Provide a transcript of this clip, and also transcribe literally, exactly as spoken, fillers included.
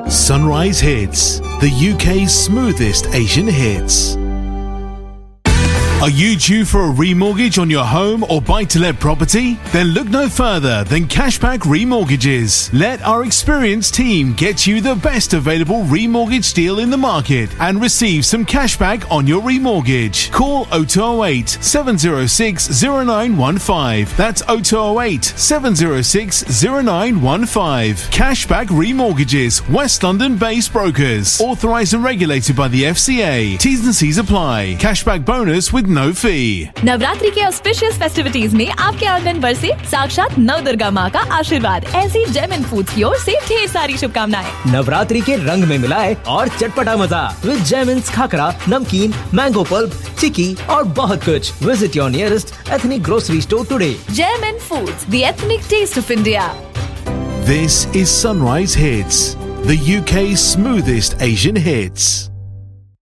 Sunrise Hits, the U K's smoothest Asian hits. Are you due for a remortgage on your home or buy-to-let property? Then look no further than Cashback Remortgages. Let our experienced team get you the best available remortgage deal in the market and receive some cashback on your remortgage. Call oh two oh eight, seven oh six, oh nine one five. That's oh two oh eight, seven oh six, oh nine one five. Cashback Remortgages, West London-based brokers. Authorised and regulated by the F C A. T's and C's apply. Cashback bonus with no fee. Navratri के auspicious festivities में आपके आंगन पर से साक्षात नव दुर्गा माँ का आशीर्वाद। ऐसी जेमिन फूड्स की ओर से ढेर सारी शुभकामनाएं। नवरात्रि के रंग में मिलाए और चटपटा मजा विद जेमिन्स खाकरा, नमकीन, मैंगो पल्प, चिक्की और बहुत कुछ। Visit your nearest ethnic grocery store today. जेमिन foods, the ethnic test of India. This is Sunrise Hits, the U K's smoothest Asian hits.